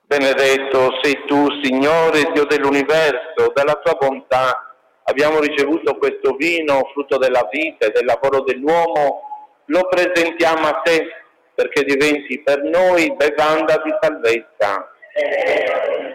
Benedetto sei tu, Signore, Dio dell'universo, dalla tua bontà abbiamo ricevuto questo vino, frutto della vita e del lavoro dell'uomo, lo presentiamo a te perché diventi per noi bevanda di salvezza.